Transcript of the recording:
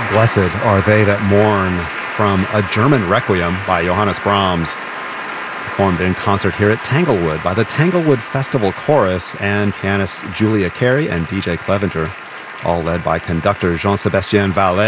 Blessed are they that mourn, from a German Requiem by Johannes Brahms, performed in concert here at Tanglewood by the Tanglewood Festival Chorus and pianists Julia Carey and DJ Clevenger, all led by conductor Jean-Sébastien Vallet.